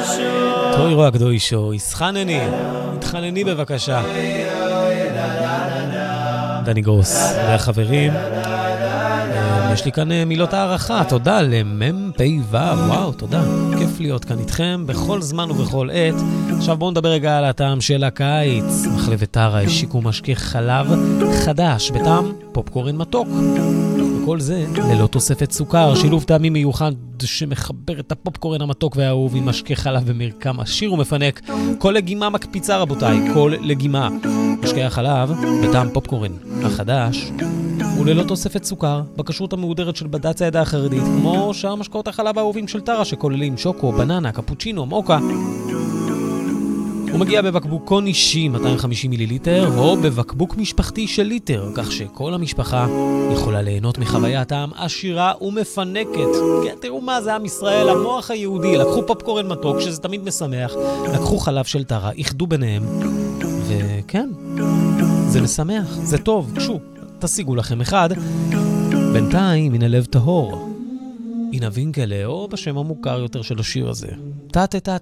תוירו הקדוישו, התחנני בבקשה. דני גרוס והחברים. יש לי כאן מילות הערכה, תודה למ"פ וואו, תודה, כיף להיות כאן איתכם בכל זמן ובכל עת. עכשיו בואו נדבר רגע על הטעם של הקיץ. מחלבת טרה השיקו משקה חלב חדש בטעם פופקורן מתוק, וכל זה ללא תוספת סוכר, שילוב טעמים מיוחד שמחבר את הפופקורן המתוק והאהוב עם משקה חלב במרקם עשיר ומפנק. כל לגימה מקפיצה רבותיי, כל לגימה. משקה החלב בטעם פופקורן החדש וללא תוספת סוכר, בכשרות המהודרת של בד"ץ העדה החרדית, כמו שאר משקאות החלב האהובים של טרה שכוללים שוקו, בננה, קפוצ'ינו, מוקה. הוא מגיע בבקבוקון אישי 250 מיליליטר או בבקבוק משפחתי של ליטר, כך שכל המשפחה יכולה ליהנות מחוויית טעם עשירה ומפנקת. כן, תראו מה זה עם ישראל, המוח היהודי. לקחו פופקורן מתוק, שזה תמיד משמח, לקחו חלב של טרה, איחדו ביניהם, וכן, זה משמח, זה טוב. קשו, תשיגו לכם אחד. בינתיים, מן הלב טהור, אינה וינקלה, או בשם המוכר יותר של השיר הזה, תתה